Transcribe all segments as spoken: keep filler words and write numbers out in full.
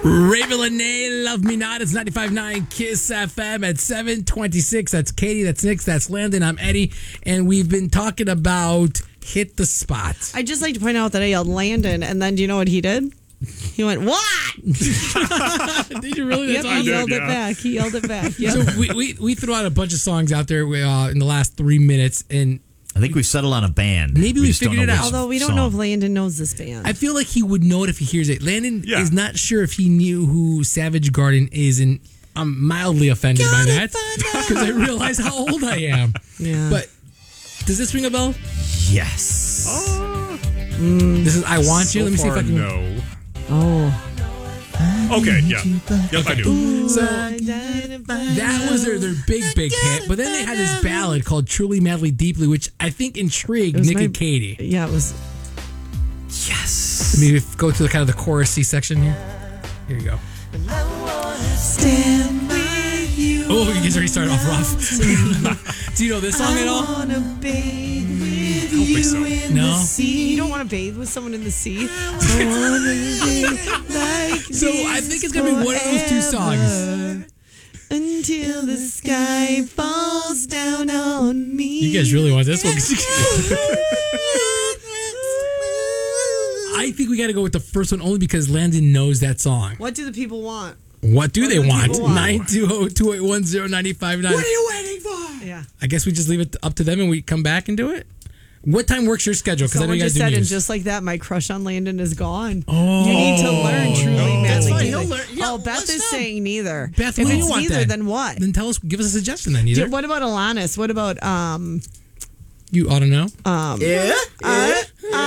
Raven Lene, Love Me Not. It's ninety-five point nine Kiss F M at seven twenty-six. That's Katie, that's Nick, that's Landon, I'm Eddie. And we've been talking about Hit the Spot. I'd just like to point out that I yelled Landon, and then do you know what he did? He went, what? Did you really? Yep, That's he yelled yeah. it back. He yelled it back. Yep. So we, we, we threw out a bunch of songs out there uh, in the last three minutes, and I think we've settled on a band. Maybe we just don't figured know it which out. Although we don't song. know if Landon knows this band. I feel like he would know it if he hears it. Landon Yeah. is not sure if he knew who Savage Garden is, and I'm mildly offended by that because I realize how old I am. Yeah. But does this ring a bell? Yes. Uh, This is I Want so You. Let me see if far, I can. No. oh. Okay, yeah. Yep, I do. So that was their, their big, big hit. But then they had this ballad called Truly, Madly, Deeply, which I think intrigued was Nick my- and Katie. Yeah, it was. Yes. Let me go to the kind of the chorus-y section here. Here you go. Stand with you. Oh, you guys already started off rough. Do you know this song at all? wanna bathe with don't think you so. in No? the sea. You don't want to bathe with someone in the sea? I wanna bathe like So I think it's gonna be one of those two songs. forever, until the sky falls down on me. You guys really want this one? I think we got to go with the first one only because Landon knows that song. What do the people want? What do What they do want? people want? nine two zero, two eight one, zero nine five nine. you waiting for? Yeah. I guess we just leave it up to them and we come back and do it. What time works your schedule? Because I know Someone you guys just do said, and news. just like that, my crush on Landon is gone. Oh. You need to learn truly, Oh. madly, That's fine. deeply. He'll learn- yeah, oh, Beth what's is up? saying neither. Beth, if what do it's you want neither, then? then what? Then tell us, give us a suggestion then. Either Yeah, what about Alanis? What about um? you ought to know. Um, Yeah. I,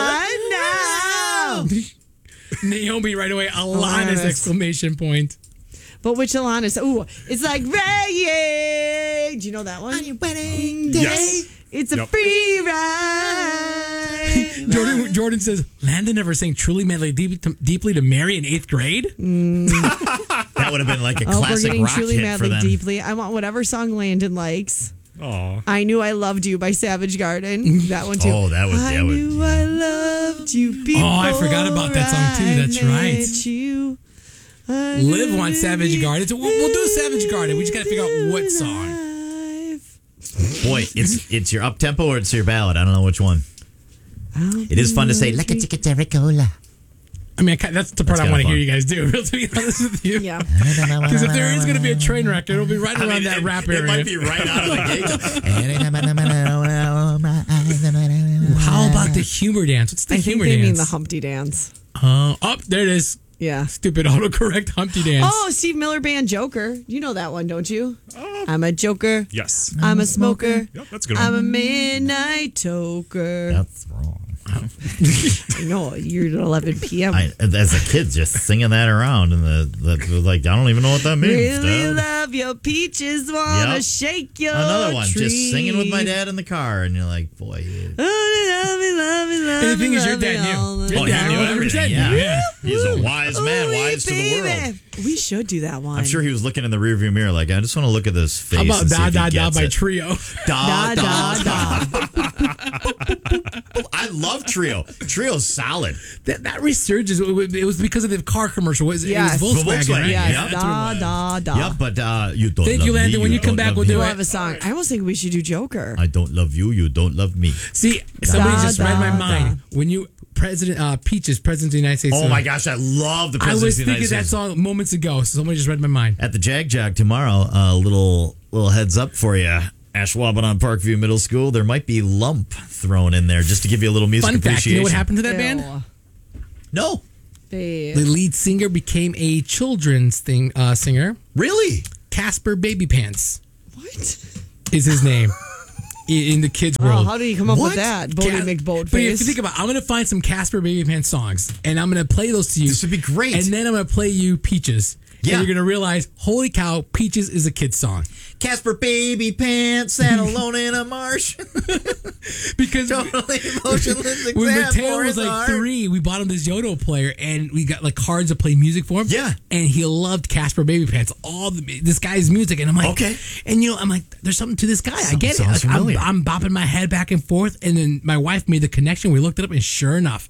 I know. Naomi right away. Alanis Alanis. exclamation point. But which Alanis? Ooh, it's like rain. Do you know that one? On your wedding day, Yes. it's a Yep. free ride. Jordan Jordan says Landon never sang Truly, Madly, Deep, to, Deeply to Mary in eighth grade. That would have been like a Oh, we're classic getting rock truly, hit madly, for them. deeply. I want whatever song Landon likes. Aw. I Knew I Loved You by Savage Garden. That one too. Oh, that was- I that was- knew I loved you before. Oh, I forgot about that song, too. That's I met right. You. I Live knew on Savage Garden. So we'll, we'll do Savage Garden. We just got to figure out what song. life. Boy, it's it's your up tempo or it's your ballad. I don't know which one. It is fun to say like a Terricola. I mean, I, ca- that's the part That's I want to kinda hear fun. you guys do. Real to be honest with you. Yeah. Because if there is going to be a train wreck, it'll be right I around mean, that it, rap it area. might be right out of the gate. How about the humor dance? What's the I think humor they dance? mean the Humpty Dance. Uh, oh, there it is. Yeah. Stupid autocorrect Humpty dance. Oh, Steve Miller Band Joker. You know that one, don't you? Uh, I'm a joker. yes. I'm a smoker. Yep, that's a good I'm a one. midnight toker. That's wrong. I know, you're at eleven p.m. I, as a kid, just singing that around, and the, the was like, I don't even know what that means. Really Dad. love your peaches, wanna Yep. shake your Another one, tree. just singing with my dad in the car, and you're like, boy. You, Oh, love me, love me, love And the thing me, is, your love me dad all knew. the Your Oh, dad he knew one hundred percent everything, knew, yeah. yeah. He's a wise man, Ooh, wise to the baby. world. We should do that one. I'm sure he was looking in the rearview mirror, like, I just want to look at this face. How about and see Da if he Da Da gets by it. Trio? Da, Da, da, da, da. I love Trio. Trio's solid. That, that resurgence, it was because of the car commercial. It was, Yes. it was Volkswagen, Volkswagen, right? Yes, Yeah, that's what it da, was. da, da. Yeah, but uh, you don't Thank love you, me. Landon. When you come don't back, love we'll me. do We'll it. have a song. I almost think we should do Joker. I don't love you. You don't love me. See, somebody Da, just read my da, mind. When you, President uh, Peaches, President of the United States. Oh uh, my gosh, I love the I President was of the thinking United that States. song moments ago, so somebody just read my mind. At the Jag Jag tomorrow, a uh, little little heads up for you. Ashwaubenon Parkview Middle School. There might be Lump thrown in there just to give you a little music Fun fact, appreciation. you know what happened to that Ew. band? No, Babe. The lead singer became a children's thing uh, singer. really? Casper Baby Pants What? is his name in, in the kids' Oh, world. how did he come up What? with that? Bodie Ca- But if you McBoatface. think about it, I'm going to find some Casper Baby Pants songs, and I'm going to play those to you. This would be great. And then I'm going to play you Peaches. Yeah. And you're going to realize, holy cow, Peaches is a kid's song. Casper Baby Pants sat alone in a marsh. Because Totally emotionless. when exam Mateo for was his like heart. three, we bought him this Yodo player, and we got like cards to play music for him. Yeah. And he loved Casper Baby Pants, all the, this guy's music. And I'm like, Okay. And you know, I'm like, there's something to this guy. I get it. sounds Like, I'm, familiar. I'm bopping my head back and forth. And then my wife made the connection. We looked it up, and sure enough,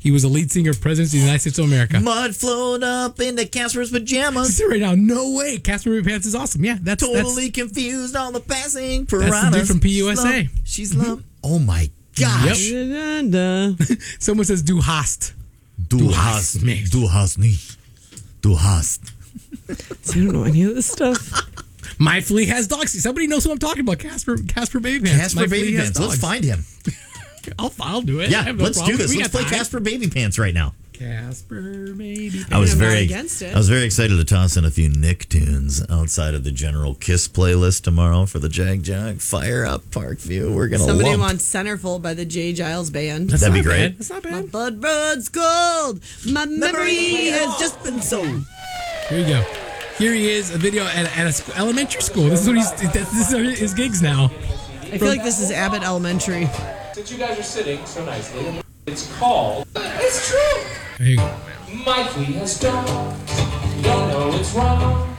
He was a lead singer of Presidents of the United States of America. Mud flowed up into Casper's pajamas. Right now, no way. Casper Baby Pants is awesome. Yeah, that's Totally that's, confused all the passing the piranhas. dude from P U S A. Slump. She's lump. Oh my gosh. Da-da-da. Someone says du hast. Du hast hast mich. Du hast nicht. Du hast. I don't know any of this stuff. My Flea has dogs. Somebody knows who I'm talking about. Casper Casper Baby Pants. Casper My Baby Flea has Pants. Let's dogs. find him. I'll, I'll do it. I Yeah, have no let's problem. do this. We Let's got play time. Casper Baby Pants right now. Casper Baby Pants. I was I'm not very against it. I was very excited to toss in a few Nick tunes outside of the general Kiss playlist tomorrow for the Jag Jag Fire Up Parkview. We're gonna Somebody lump. wants Centerfold by the Jay Giles Band. That's That'd be not great. bad. That's not My bad. blood runs cold. My memory has just been sold. Here you go. Here he is, a video at, at a sc- elementary school. This is what he's. This, this are his gigs now. I feel like this is Abbott Elementary. Since you guys are sitting so nicely, it's called. It's true. There you go. My flea has dogs. You don't know it's wrong.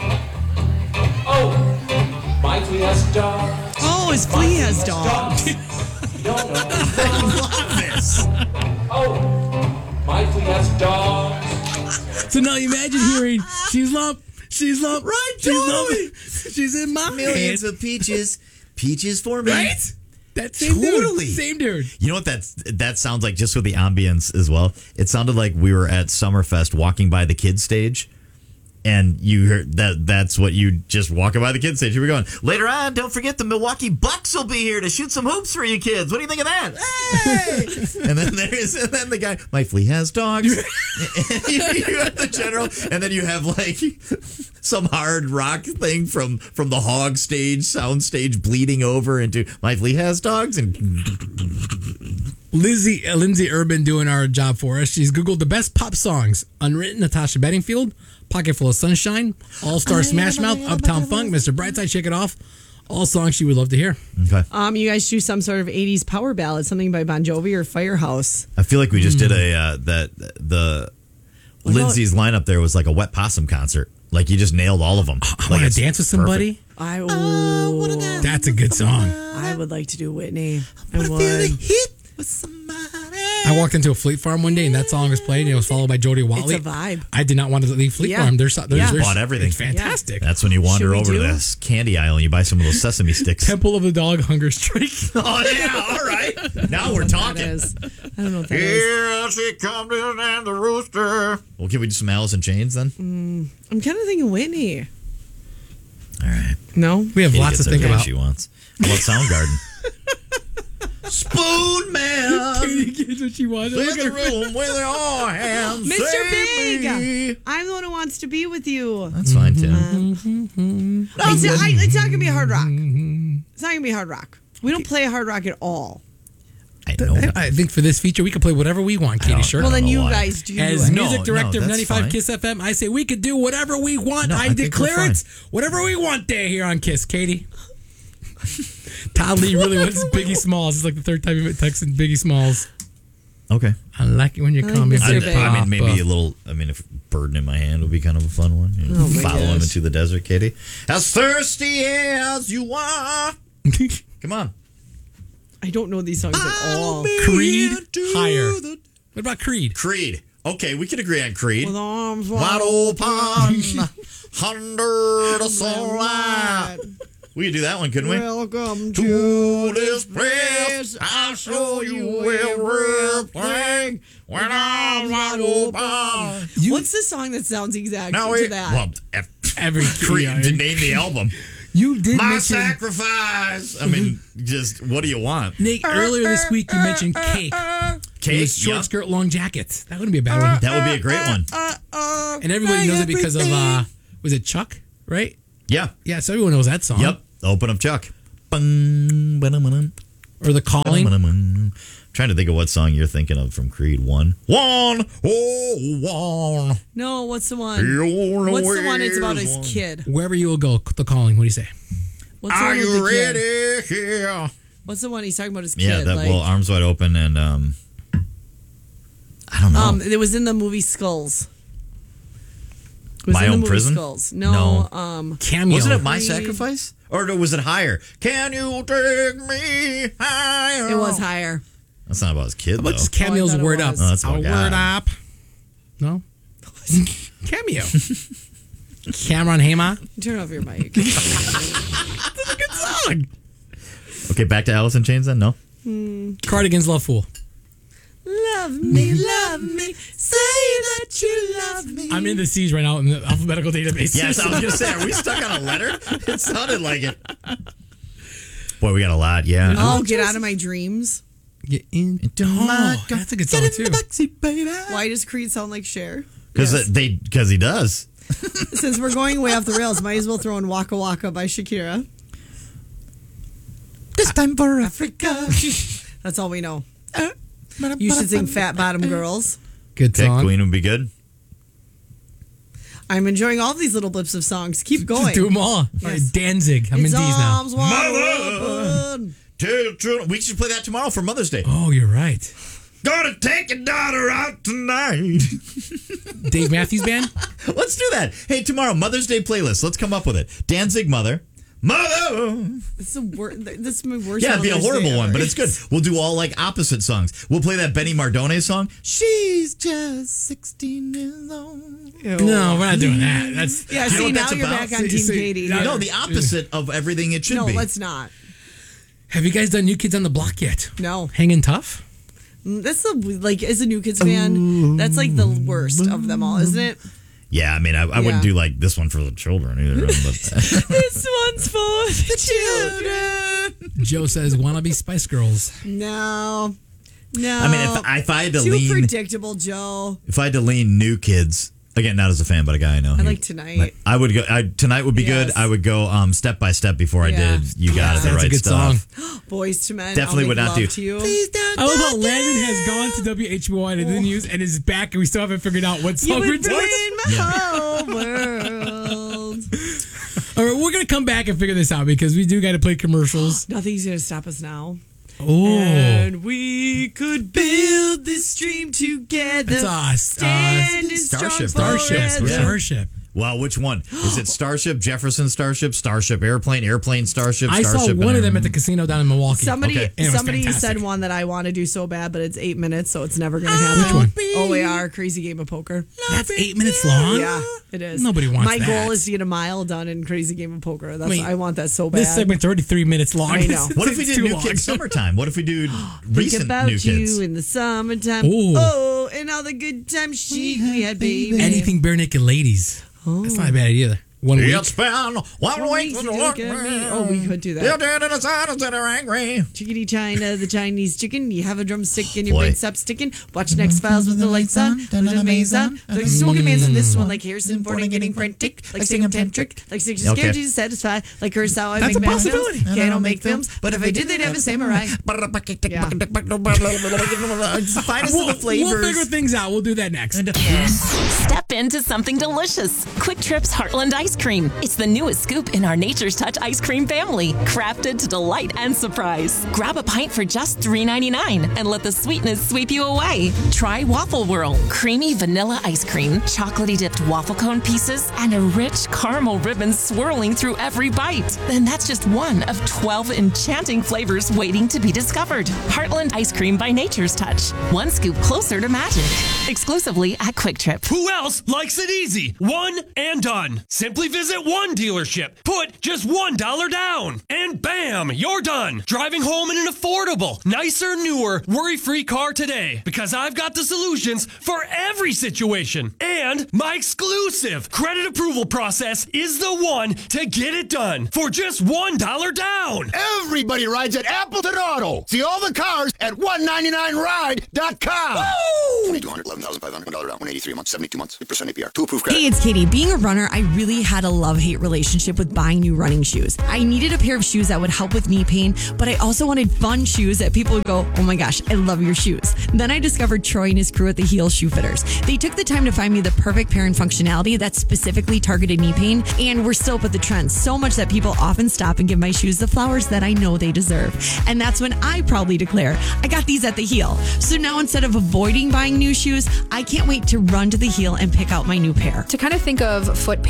Oh, my flea has dogs. Oh, his flea has dogs. You don't know it's wrong. Love this. Oh, my flea has dogs. So now imagine hearing she's lump, she's lump, Right, she's totally. lump, she's in my Millions head. of peaches, peaches for me. Right? That same Totally. dude. Same dude. You know what that's that sounds like, just with the ambience as well? It sounded like we were at Summerfest walking by the kids stage, and you heard that that's what you just walking by the kids stage. Here we going. Later on, don't forget the Milwaukee Bucks will be here to shoot some hoops for you kids. What do you think of that? Hey! And then there's and then the guy, my flea has dogs. And you, you have the general, and then you have like some hard rock thing from from the hog stage, sound stage bleeding over into my flea has dogs and Lizzie, uh, Lindsay Urban doing our job for us. She's Googled the best pop songs. Unwritten, Natasha Bedingfield. Pocket Full of Sunshine. All Star Smash Mouth. Uptown Funk. Mister Brightside, Shake It Off. All songs she would love to hear. Okay. Um, you guys do some sort of eighties power ballad, something by Bon Jovi or Firehouse. I feel like we just did a uh, that the about- Lindsay's lineup there was like a Wet Possum concert. Like you just nailed all of them. I like want it's to dance with somebody. I oh, That's a good song. I would like to do Whitney. I would. I walked into a Fleet Farm one day and that song was played and it was followed by Jody Watley. It's a vibe. I did not want to leave Fleet Yeah. Farm. There's, there's, Yeah. there's Bought everything. It's fantastic. That's when you wander Should we over to do? this candy aisle and you buy some of those sesame sticks. Temple of the Dog Hunger Strike. Oh yeah, all right. Now we're That talking. is. I don't know what that is. Here she comes in and the rooster. Well, can we do some Alice in Chains then? I'm kind of thinking Whitney. All right. No? We have Katie lots to gets think everything about. she wants. How about Soundgarden? Spoon Man. Katie gets what she wanted. In Look the at her. room with your hands. Mister save me. Big! I'm the one who wants to be with you. That's fine, Tim. It's, I, it's not going to be hard rock. It's not going to be hard rock. We don't play hard rock at all. I know. I think for this feature, we can play whatever we want, Katie don't- Sure. Well, then know you why. guys do As it. No, music director no, of that's ninety-five fine. Kiss F M, I say we could do whatever we want. No, I, I think we're declare fine. it whatever we want day here on Kiss, Katie. Todd Lee really wants Biggie Smalls. It's like the third time you've been texting Biggie Smalls. Okay. I like it when you I call like me Mister I, Big Big. I mean, Papa. maybe a little. I mean, if burden in my hand would be kind of a fun one. You know, Oh, my follow him gosh. into the desert, Katie. As thirsty as you are. Come on. I don't know these songs at all. Creed, Into higher. the- What about Creed? Creed. Okay, we can agree on Creed. With arms Wide open under the sunlight. We could do that one, couldn't we? Welcome To this place, I'll show you everything when I'm wide open. What's the song that sounds exact Now to we, that? well, F- Every Creed yeah, to name the album. You did My mention sacrifice. I mean, just what do you want? Nick earlier this week. You mentioned Cake. It Cake, was short yeah. skirt, long jackets. That wouldn't be a bad one. That would be a great one. And everybody knows it because of uh, was it Chuck? Right? Yeah. Yeah. So everyone knows that song. Yep. Open up, Chuck. Bung, ba-dum-ba-dum, Or the Calling. ba-dum-ba-dum. Trying to think of what song you're thinking of from Creed. One. One. Oh, one. No, what's the one? Your What's the one it's about ways his one. kid? Wherever you will go, the Calling. What do you say? What's the Are one with you the kid? ready here? What's the one he's talking about his kid? Yeah, that like, well, arms wide open and um, I don't know. um, it was in the movie Skulls. It was My in the Own movie Prison? Skulls. No, No. um, Cameo. Wasn't it My Creed. Sacrifice? Or was it higher? Can you take me higher? it was higher. That's not about his kid, How though. about just Cameo's Oh, I thought it Word Up? was. Oh, that's Our about God. Word Up. No? Cameo. Cameron Hama. Turn off your mic. That's a good song. Okay, back to Alice in Chains then? No? Cardigan's Love Fool. Love me, love me, say that you love me. I'm in the C's right now in the alphabetical database. Yes, I was going to say, are we stuck on a letter? It sounded like it. Boy, we got a lot, yeah. Oh, get out of my dreams. Get into my oh, that's a good song, too. Why does Creed sound like Cher? Because Yes. they, because he does. Since we're going way off the rails, might as well throw in Waka Waka by Shakira. This time for Africa. That's all we know. You should sing Fat Bottom Girls. Good Okay, song. Queen would be good. I'm enjoying all these little blips of songs. Keep going. Just do them all. All right, Danzig. I'm in It's D's now. arms wide Mother! open. Two children. We should play that tomorrow for Mother's Day. Oh, you're right. Gonna take your daughter out tonight. Dave Matthews Band? Let's do that. Hey, tomorrow, Mother's Day playlist. Let's come up with it. Danzig Mother. Mother! This is, wor- this is my worst. Yeah, it'd be a Mother's horrible Day one, ever. but it's good. We'll do all like opposite songs. We'll play that Benny Mardone song. She's just sixteen years old. Ew. No, we're not doing that. That's Yeah, You know see, what now that's you're about? back on See- Team see, Katie. now- here. No, the opposite of everything it should No, be. let's not. Have you guys done New Kids on the Block yet? No. Hanging Tough? Mm, That's the, like, as a New Kids fan, that's like the worst of them all, isn't it? Yeah, I mean, I, I Yeah. wouldn't do like this one for the children either. But This one's for the children. Joe says, wanna be Spice Girls. No. No. I mean, if, if I had to Too lean, predictable, Joe. if I had to lean New Kids, again, not as a fan, but a guy I know. I He- like Tonight. I would go. I, tonight would be Yes. good. I would go um, step by step before Yeah. I did. You got Yeah. it. The That's right a good stuff. song. Boys to Men. Definitely I'll would make not love do. To you. Please don't. I love how don't Landon do has it. gone to W H B O and it didn't use and is back and we still haven't figured out what You song we're would doing. ruin my whole world. All right, we're going to come back and figure this out because we do got to play commercials. Nothing's going to stop us now. Oh. And we could build this dream together. It's us. Stand Uh, in Starship. strong Starship. forever. Yeah. Starship. Well, which one is it? Starship, Jefferson Starship, Starship Airplane, Airplane Starship. I saw Starship one of them and- at the casino down in Milwaukee. Somebody, Okay. And it was somebody fantastic. said one that I want to do so bad, but it's eight minutes, so it's never going to happen. Which one? O A R, Crazy Game of Poker. That's eight minutes long? Yeah, it is. Nobody wants My that. goal is to get a mile done in Crazy Game of Poker. That's Wait, I want that so bad. This segment's already three minutes long. I know. What if we It's did too New long. Kids Summertime? What if we do Think recent about New Kids? you in the summertime. Ooh. Oh, and all the good times she we had, baby. Anything bare naked ladies. That's not a bad idea. One week. It's been one Oh, week we to could look do me. it. Oh, we could do They're that. dead in the silence that are angry. Chickadee China, the Chinese chicken. You have a drumstick and your Boy. brain stops sticking. Watch Next Files with the lights on. With the maze on. Like smoking man's in this one. Like Harrison Ford and getting frantic. Like singing tantric. Like six Okay. scared to satisfy. Like her how I That's make a my possibility. films. Okay, I don't make films. But if I did, they'd have a samurai. Yeah. It's the finest We'll, of the flavors. we'll figure things out. We'll do that next. Step into something delicious. Quick Trip's Heartland Ice Cream. It's the newest scoop in our Nature's Touch ice cream family, crafted to delight and surprise. Grab a pint for just three ninety-nine and let the sweetness sweep you away. Try Waffle Whirl, creamy vanilla ice cream, chocolatey dipped waffle cone pieces, and a rich caramel ribbon swirling through every bite. Then that's just one of twelve enchanting flavors waiting to be discovered. Heartland Ice Cream by Nature's Touch. One scoop closer to magic. Exclusively at Quick Trip. Who else likes it easy? One and done. Simply visit one dealership. Put just one dollar down. And bam, you're done. Driving home in an affordable, nicer, newer, worry-free car today. Because I've got the solutions for every situation. And my exclusive credit approval process is the one to get it done. For just one dollar down. Everybody rides at Appleton Auto. See all the cars at one ninety-nine ride dot com. twenty-two hundred, eleven thousand five hundred, one dollar down, one eighty-three a month, seventy-two months, three percent A P R, two approved credit. Hey, it's Katie. Being a runner, I really had a love-hate relationship with buying new running shoes. I needed a pair of shoes that would help with knee pain, but I also wanted fun shoes that people would go, oh my gosh, I love your shoes. Then I discovered Troy and his crew at the Heel Shoe Fitters. They took the time to find me the perfect pair and functionality that specifically targeted knee pain, and we're still up with the trends, so much that people often stop and give my shoes the flowers that I know they deserve. And that's when I proudly declare, I got these at the Heel. So now instead of avoiding buying new shoes, I can't wait to run to the Heel and pick out my new pair. To kind of think of foot pain,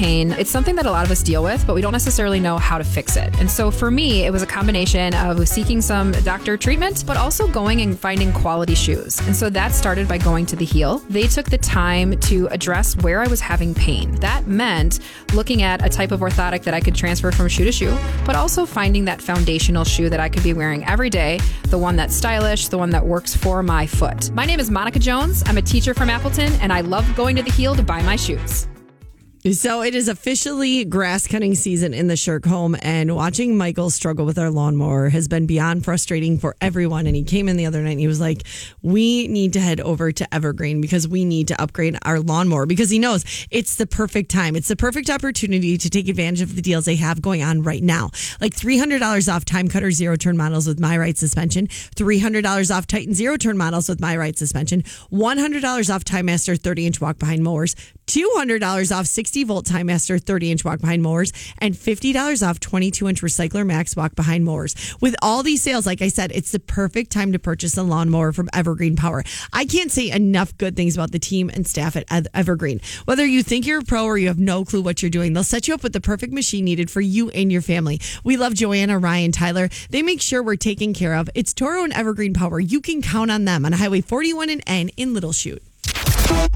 it's something that a lot of us deal with, but we don't necessarily know how to fix it. And so for me, it was a combination of seeking some doctor treatment, but also going and finding quality shoes. And so that started by going to The Heel. They took the time to address where I was having pain. That meant looking at a type of orthotic that I could transfer from shoe to shoe, but also finding that foundational shoe that I could be wearing every day, the one that's stylish, the one that works for my foot. My name is Monica Jones. I'm a teacher from Appleton, and I love going to The Heel to buy my shoes. So it is officially grass cutting season in the Shirk home, and watching Michael struggle with our lawnmower has been beyond frustrating for everyone. And he came in the other night and he was like, we need to head over to Evergreen because we need to upgrade our lawnmower, because he knows it's the perfect time. It's the perfect opportunity to take advantage of the deals they have going on right now. Like three hundred dollars off Time Cutter zero turn models with My Right suspension, three hundred dollars off Titan zero turn models with My Right suspension, one hundred dollars off Time Master thirty inch walk behind mowers, two hundred dollars off sixty volt Time Master thirty inch walk behind mowers, and fifty dollars off twenty-two inch Recycler Max walk behind mowers. With all these sales, like I said, it's the perfect time to purchase a lawnmower from Evergreen Power. I can't say enough good things about the team and staff at Evergreen. Whether you think you're a pro or you have no clue what you're doing, they'll set you up with the perfect machine needed for you and your family. We love Joanna, Ryan, Tyler. They make sure we're taken care of. It's Toro and Evergreen Power. You can count on them on Highway forty-one and N in Little Chute.